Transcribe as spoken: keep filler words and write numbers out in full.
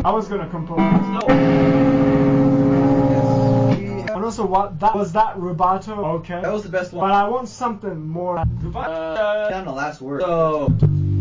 I was gonna compose this. No. And also, what that was that rubato? Okay. That was the best one. But I want something more. Uh, down the last word. So.